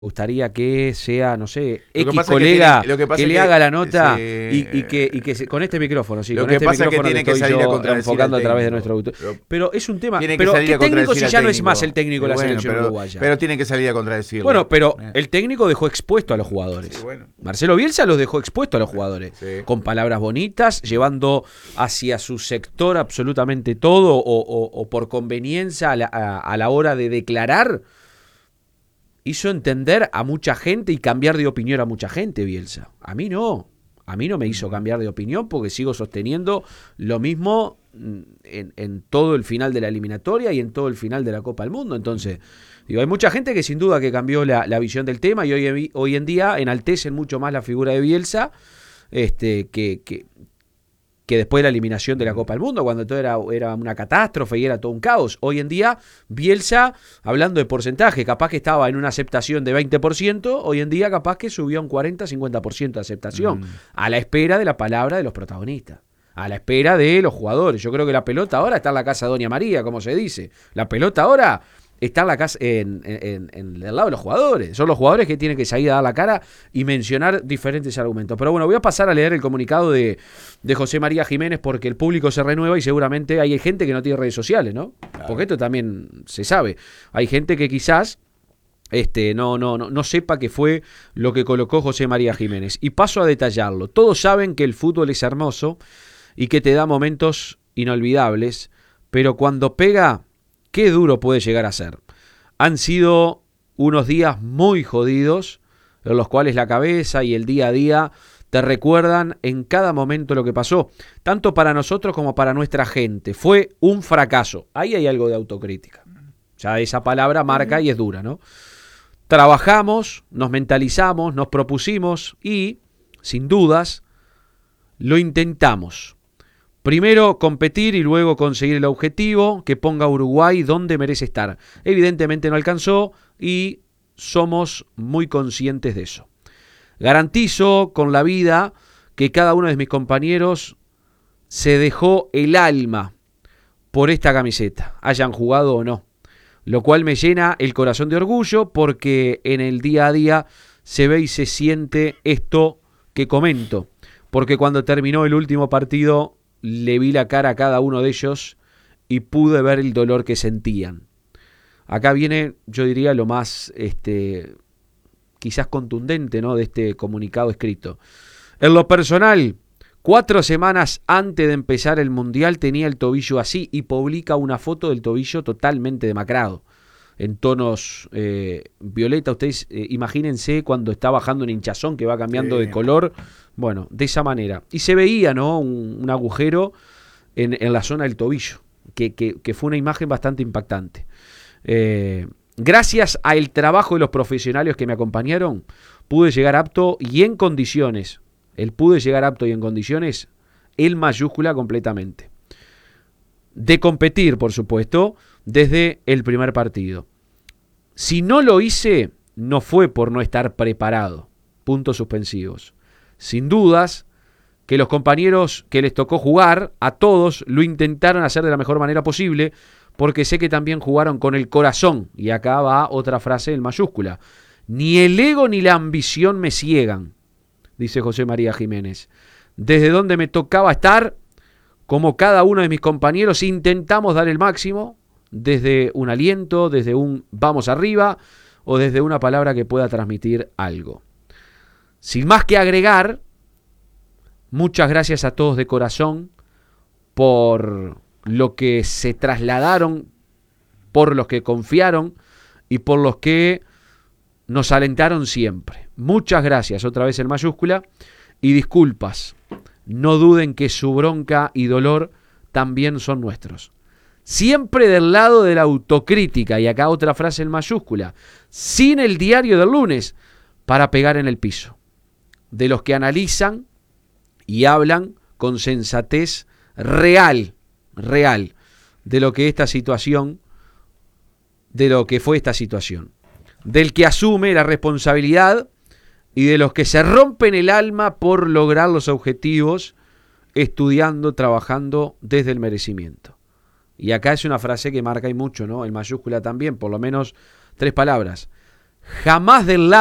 Gustaría que sea, no sé, Lo que X pasa colega que le haga la nota sí, y que con este micrófono, sí, lo con que este pasa es que micrófono tiene que que estoy salir a yo contradecir enfocando a al través de técnico. nuestro autor. Pero es un tema. Tiene que Pero salir ¿qué a técnico si contradecir al ya no es técnico. más el técnico de la Bueno, selección uruguaya? pero tiene que salir a contradecirlo. Bueno, pero el técnico dejó expuesto a los jugadores. Sí, bueno. Marcelo Bielsa los dejó expuestos a los jugadores. Sí. Con palabras bonitas, llevando hacia su sector absolutamente todo o por conveniencia a la hora de declarar. Hizo entender a mucha gente y cambiar de opinión a mucha gente, Bielsa. A mí no me hizo cambiar de opinión porque sigo sosteniendo lo mismo en todo el final de la eliminatoria y en todo el final de la Copa del Mundo. Entonces, digo, hay mucha gente que sin duda que cambió la visión del tema y hoy en día enaltecen mucho más la figura de Bielsa que después de la eliminación de la Copa del Mundo, cuando todo era una catástrofe y era todo un caos. Hoy en día, Bielsa, hablando de porcentaje, capaz que estaba en una aceptación de 20%, hoy en día capaz que subió a un 40-50% de aceptación, a la espera de la palabra de los protagonistas, a la espera de los jugadores. Yo creo que la pelota ahora está en la casa de Doña María, como se dice. La pelota ahora está en la casa, en el lado de los jugadores. Son los jugadores que tienen que salir a dar la cara y mencionar diferentes argumentos. Pero bueno, voy a pasar a leer el comunicado de José María Jiménez porque el público se renueva y seguramente hay gente que no tiene redes sociales, ¿no? Claro. Porque esto también se sabe. Hay gente que quizás no sepa qué fue lo que colocó José María Jiménez. Y paso a detallarlo. Todos saben que el fútbol es hermoso y que te da momentos inolvidables, pero cuando pega, qué duro puede llegar a ser. Han sido unos días muy jodidos, en los cuales la cabeza y el día a día te recuerdan en cada momento lo que pasó, tanto para nosotros como para nuestra gente. Fue un fracaso. Ahí hay algo de autocrítica. Ya esa palabra marca y es dura, ¿no? Trabajamos, nos mentalizamos, nos propusimos y, sin dudas, lo intentamos. Primero competir y luego conseguir el objetivo que ponga a Uruguay donde merece estar. Evidentemente no alcanzó y somos muy conscientes de eso. Garantizo con la vida que cada uno de mis compañeros se dejó el alma por esta camiseta, hayan jugado o no. Lo cual me llena el corazón de orgullo porque en el día a día se ve y se siente esto que comento. Porque cuando terminó el último partido le vi la cara a cada uno de ellos y pude ver el dolor que sentían. Acá viene, yo diría, lo más quizás contundente, ¿no?, de este comunicado escrito. En lo personal, 4 semanas antes de empezar el Mundial tenía el tobillo así y publica una foto del tobillo totalmente demacrado, en tonos violeta. Ustedes imagínense cuando está bajando un hinchazón que va cambiando de color. Bueno, de esa manera. Y se veía, ¿no?, un agujero en la zona del tobillo, que fue una imagen bastante impactante. Gracias al trabajo de los profesionales que me acompañaron, pude llegar apto y en condiciones. El mayúscula completamente. De competir, por supuesto, desde el primer partido. Si no lo hice, no fue por no estar preparado. Puntos suspensivos. Sin dudas que los compañeros que les tocó jugar, a todos lo intentaron hacer de la mejor manera posible, porque sé que también jugaron con el corazón. Y acá va otra frase en mayúscula. Ni el ego ni la ambición me ciegan, dice José María Jiménez. Desde donde me tocaba estar, como cada uno de mis compañeros, intentamos dar el máximo, desde un aliento, desde un vamos arriba, o desde una palabra que pueda transmitir algo. Sin más que agregar, muchas gracias a todos de corazón por lo que se trasladaron, por los que confiaron y por los que nos alentaron siempre. Muchas gracias, otra vez en mayúscula, y disculpas. No duden que su bronca y dolor también son nuestros. Siempre del lado de la autocrítica, y acá otra frase en mayúscula, sin el diario del lunes para pegar en el piso. De los que analizan y hablan con sensatez real, de lo que esta situación, de lo que fue esta situación. Del que asume la responsabilidad y de los que se rompen el alma por lograr los objetivos, estudiando, trabajando desde el merecimiento. Y acá es una frase que marca y mucho, ¿no? En mayúscula también, por lo menos 3 palabras. jamás del